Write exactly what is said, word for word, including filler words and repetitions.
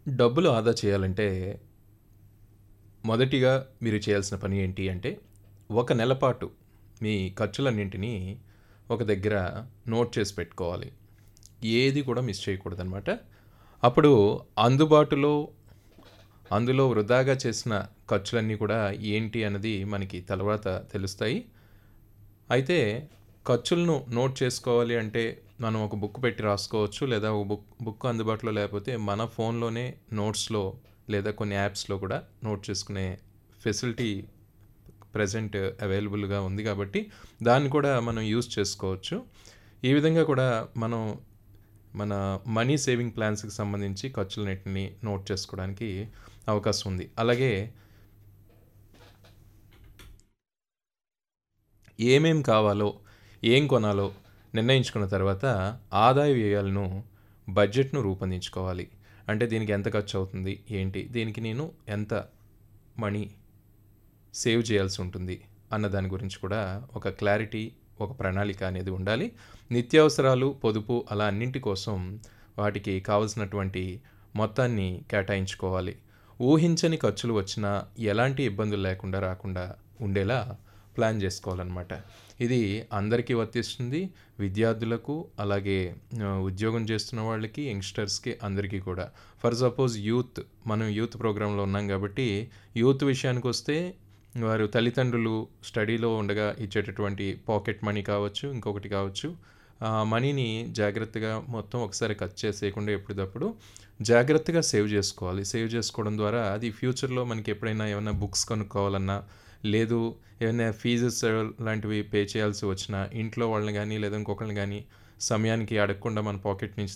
డబ్బులు ఆదా చేయాలంటే మొదటిగా మీరు చేయాల్సిన పని ఏంటి అంటే ఒక నెల పాటు మీ ఖర్చులన్నింటినీ ఒక దగ్గర నోట్ చేసి పెట్టుకోవాలి. ఏది కూడా మిస్ చేయకూడదనమాట. అప్పుడు అందుబాటులో అందులో వృధాగా చేసిన ఖర్చులన్నీ కూడా ఏంటి అన్నది మనకి తర్వాత తెలుస్తాయి. అయితే ఖర్చులను నోట్ చేసుకోవాలి అంటే మనం ఒక బుక్ పెట్టి రాసుకోవచ్చు. లేదా ఒక బుక్ బుక్ అందుబాటులో లేకపోతే మన ఫోన్‌లోనే నోట్స్‌లో లేదా కొన్ని యాప్స్‌లో కూడా నోట్ చేసుకునే ఫెసిలిటీ ప్రెజెంట్ అవైలబుల్‌గా ఉంది కాబట్టి దాన్ని కూడా మనం యూజ్ చేసుకోవచ్చు. ఈ విధంగా కూడా మనం మన మనీ సేవింగ్ ప్లాన్స్‌కి సంబంధించి ఖర్చులన్నిటిని నోట్ చేసుకోవడానికి అవకాశం ఉంది. అలాగే ఏమేం కావాలో, ఏం కొనాలో నిర్ణయించుకున్న తర్వాత ఆదాయ వ్యయాలను బడ్జెట్‌ను రూపొందించుకోవాలి. అంటే దీనికి ఎంత ఖర్చవుతుంది? ఏంటి? దీనికి నేను ఎంత మనీ సేవ్ చేయాల్సి ఉంటుంది అన్న దాని గురించి కూడా ఒక క్లారిటీ, ఒక ప్రణాళిక అనేది ఉండాలి. నిత్యావసరాలు, పొదుపు అలా అన్నింటి కోసం వాటికి కావాల్సినటువంటి మొత్తాన్ని కేటాయించుకోవాలి. ఊహించని ఖర్చులు వచ్చినా ఎలాంటి ఇబ్బందులు లేకుండా రాకుండా ఉండేలా ప్లాన్ చేసుకోవాలన్నమాట. ఇది అందరికీ వర్తిస్తుంది. విద్యార్థులకు, అలాగే ఆహ్, ఉద్యోగం చేస్తున్న వాళ్ళకి, యంగ్‌స్టర్స్‌కి అందరికీ కూడా. ఫర్ సపోజ్ యూత్ మనం యూత్ ప్రోగ్రామ్‌లో ఉన్నాం కాబట్టి యూత్ విషయానికొస్తే వారు తల్లిదండ్రులు స్టడీలో ఉండగా ఇచ్చేటటువంటి పాకెట్ మనీ కావచ్చు, ఇంకొకటి కావచ్చు. ఆ మనీని జాగ్రత్తగా మొత్తం ఒకసారి ఖర్చు చేసేయకుండా ఎప్పటిదప్పుడు జాగ్రత్తగా సేవ్ చేసుకోవాలి. సేవ్ చేసుకోవడం ద్వారా అది ఫ్యూచర్‌లో మనకి ఎప్పుడైనా ఏమన్నా బుక్స్ కొనుక్కోవాలన్నా, లేదు ఏమైనా ఫీజెస్ లాంటివి పే చేయాల్సి వచ్చినా ఇంట్లో వాళ్ళని గానీ, లేదా ఇంకొకళ్ళని గానీ సమయానికి అడగకుండా మన పాకెట్ నుంచి